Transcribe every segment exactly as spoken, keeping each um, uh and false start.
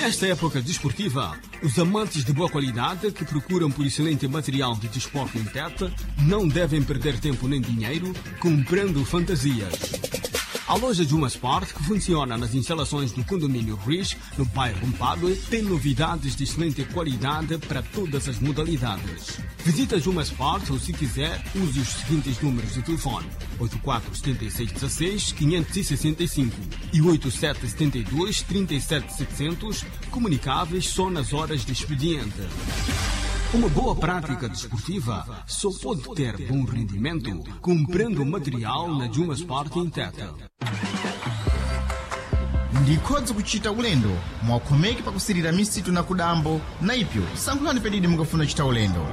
Nesta época desportiva, os amantes de boa qualidade que procuram por excelente material de desporto em Tete não devem perder tempo nem dinheiro comprando fantasias. A loja Juma Sport, que funciona nas instalações do condomínio Riz, no bairro Mpadue, tem novidades de excelente qualidade para todas as modalidades. Visita Juma Sport ou, se quiser, use os seguintes números de telefone: oito quatro sete seis um seis cinco seis cinco e oito sete sete dois três sete sete zero zero, comunicáveis só nas horas de expediente. Uma boa prática desportiva só pode ter bom rendimento comprando material na Juma Sport em Tete. Ndikhodza kuchita ulendo mwakhomeki pakusirira misitu na kudambo na ipyo sankhulani pedidi mungafuna chita ulendo.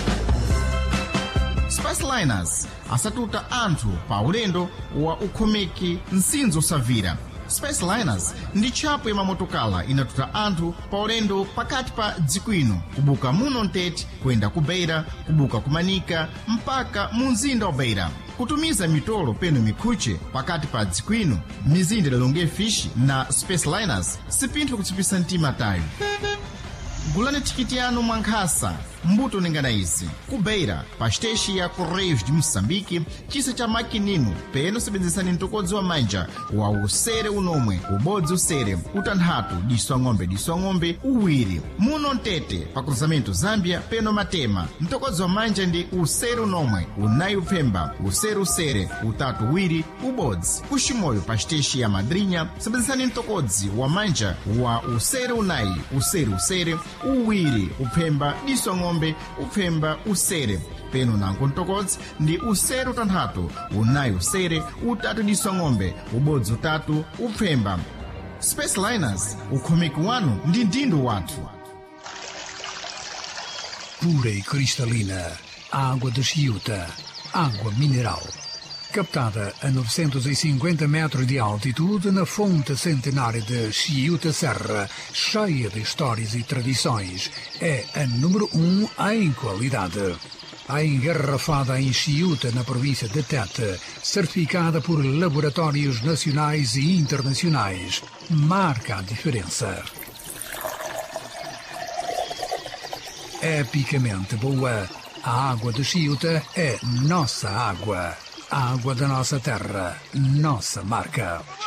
Spaceliners asatuta anthu pa ulendo wa ukhomeki nsinzo savira. Spaceliners ndi tchapo ya mamotokala inatuta anthu pa ulendo pakati pa dziko ino kubuka muno Ntete kuyenda ku Beira, kubuka kumanika mpaka mu mzinda wa Beira, kutumiza mitolo peno mikhuche pakati pa dziko ino mizinda lilonge fishi. Na Spaceliners sipintho kutsipisa mtima tayo. Gulani tikiti yanu mwankhasa mbuto ningana izi ku Beira pa station ya Correios de Moçambique, chisa cha makinino peno sebenzesani mtokodzi wa manja wa usere unomwe ubodzi usere utanhatu diswa ng'ombe diswa ng'ombe uwiri muno Ntete pa cruzamento Zambia peno Matema. Mtokodzi wa manja ndi usere unomwe unayi upemba usere usere utatu uwiri ubodzi kushimoyo pa station ya Madrinha sebenzesani mtokodzi wa manja wa usere unayi usere usere uwiri upemba diswa ng'ombe upemba usere peno nanko mtokodzi ndi usere utanhatu unayi usere utatu diswa ng'ombe ubodzi utatu upemba. Spaceliners, ukhomeki wanu ndi ndindo wathu. Pura e cristalina, água de Chiuta, água mineral. Captada a novecentos e cinquenta metros de altitude na fonte centenária de Chiuta Serra, cheia de histórias e tradições, é a número um em qualidade. A engarrafada em Chiuta, na província de Tete, certificada por laboratórios nacionais e internacionais, marca a diferença. Epicamente boa, a água de Chiuta é nossa água. A água da nossa terra, nossa marca.